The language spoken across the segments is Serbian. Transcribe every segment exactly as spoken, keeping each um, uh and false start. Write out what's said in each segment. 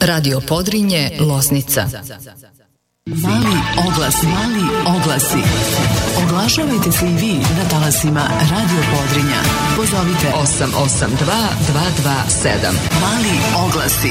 Radio Podrinje, Loznica. Mali oglas, mali oglasi. Oglašavajte se i vi na talasima Radio Podrinja. Pozovite osam osam dva dva dva sedam. Mali oglasi.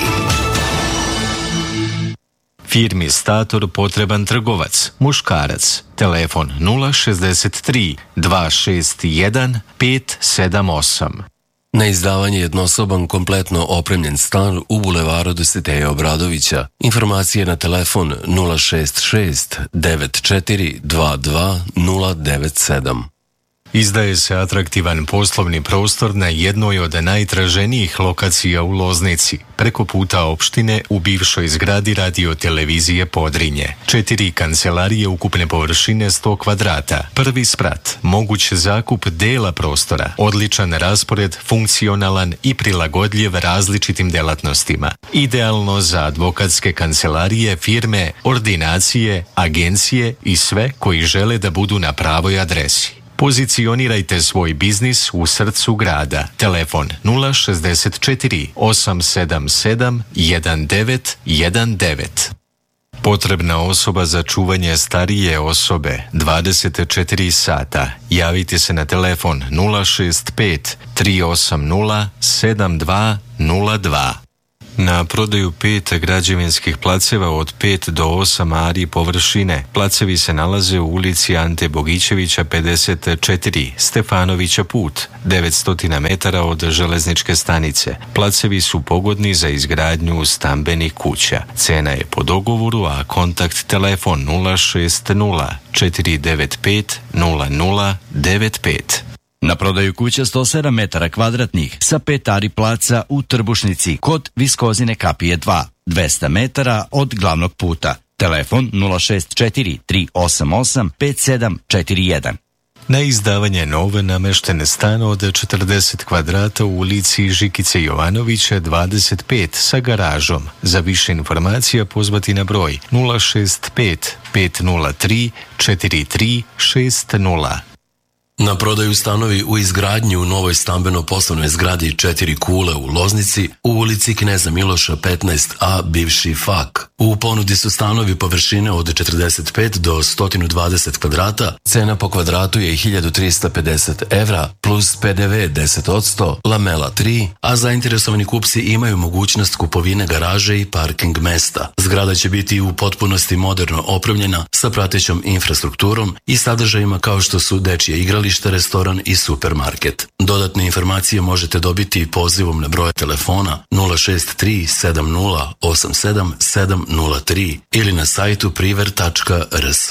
Firmi Stator potreban trgovac, muškarac. Telefon nula šezdeset tri dva šest jedan pet sedam osam. Na izdavanje jednosoban kompletno opremljen stan u bulevaru Dositeja Obradovića. Informacije na telefon nula šest šest devet četiri dva dva nula devet sedam. Izdaje se atraktivan poslovni prostor na jednoj od najtraženijih lokacija u Loznici, preko puta opštine u bivšoj zgradi Radio televizije Podrinje. Četiri kancelarije ukupne površine sto kvadrata, prvi sprat, moguć zakup dela prostora, odličan raspored, funkcionalan i prilagodljiv različitim delatnostima. Idealno za advokatske kancelarije, firme, ordinacije, agencije i sve koji žele da budu na pravoj adresi. Pozicionirajte svoj biznis u srcu grada. Telefon nula šezdeset četiri osam sedam sedam jedan devet jedan devet. Potrebna osoba za čuvanje starije osobe dvadeset četiri sata. Javite se na telefon nula šest pet tri osam nula sedam dva nula dva. Na prodaju pet građevinskih placeva od pet do osam ari površine. Placevi se nalaze u ulici Ante Bogićevića pedeset četiri, Stefanovića put, devetsto metara od železničke stanice. Placevi su pogodni za izgradnju stambenih kuća. Cena je po dogovoru, a kontakt telefon nula šest nula četiri devet pet nula nula devet pet. Na prodaju kuća sto sedam metara kvadratnih sa pet ari placa u Trbušnici kod Viskozine kapije dva, dvesta metara od glavnog puta. Telefon nula šest četiri tri osam osam pet sedam četiri jedan. Na izdavanje nove nameštene stan od četrdeset kvadrata u ulici Žikice Jovanovića dvadeset pet sa garažom. Za više informacija pozvati na broj nula šest pet pet nula tri četiri tri šest nula. Na prodaju stanovi u izgradnji u novoj stambeno-poslovnoj zgradi Četiri kule u Loznici u ulici Kneza Miloša petnaest a, bivši Fak. U ponudi su stanovi površine od četrdeset pet do sto dvadeset kvadrata, cena po kvadratu je hiljadu trista pedeset evra plus pe de ve deset posto, lamela tri, a zainteresovani kupci imaju mogućnost kupovine garaže i parking mesta. Zgrada će biti u potpunosti moderno opremljena sa pratećom infrastrukturom i sadržajima kao što su dečje igralište, restoran i supermarket. Dodatne informacije možete dobiti pozivom na broj telefona nula šest tri sedam nula osam sedam sedam nula tri ili na sajtu priver tačka er es.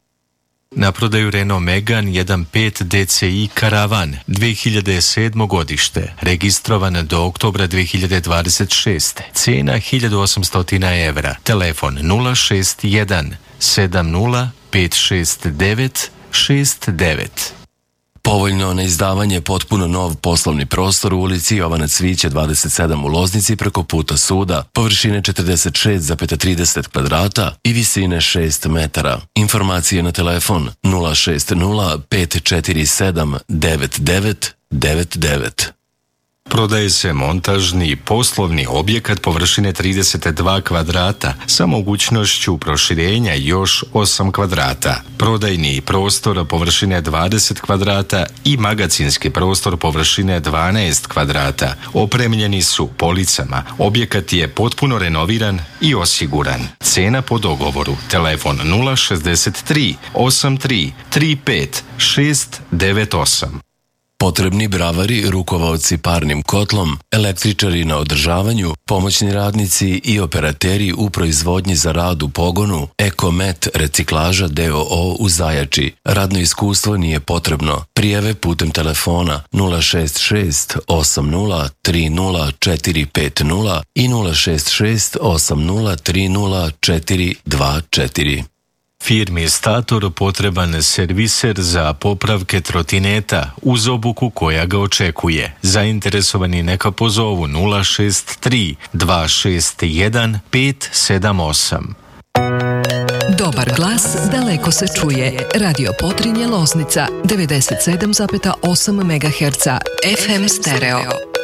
Na prodaju Renault Megane jedan pet de ce i Karavan dve hiljade sedmo godište, registrovan do oktobra dve hiljade dvadeset šeste. Cena hiljadu osamsto evra. Telefon nula šest jedan sedam nula pet šest devet šest devet. Povoljno na izdavanje potpuno nov poslovni prostor u ulici Jovana Cvića dvadeset sedam u Loznici preko puta suda, površine četrdeset šest zarez trideset kvadrata i visine šest metara. Informacije na telefon nula šest nula pet četiri sedam devet devet devet devet. Prodaje se montažni poslovni objekat površine trideset dva kvadrata sa mogućnošću proširenja još osam kvadrata. Prodajni prostor površine dvadeset kvadrata i magacinski prostor površine dvanaest kvadrata. Opremljeni su policama. Objekat je potpuno renoviran i osiguran. Cena po dogovoru. Telefon nula šezdeset tri osam tri tri pet šest devet osam. Potrebni bravari, rukovaoci parnim kotlom, električari na održavanju, pomoćni radnici i operateri u proizvodnji za rad u pogonu, Ekomet reciklaža de o o u Zajači. Radno iskustvo nije potrebno. Prijave putem telefona nula šest šest osam nula tri nula četiri pet nula i nula šest šest osam nula tri nula četiri dva četiri. Firmi Stator potreban serviser za popravke trotineta uz obuku koja ga očekuje. Zainteresovani neka pozovu nula šest tri dva šest jedan pet sedam osam. Dobar glas daleko se čuje. Radio Podrinje Loznica devedeset sedam zarez osam megaherca ef em stereo.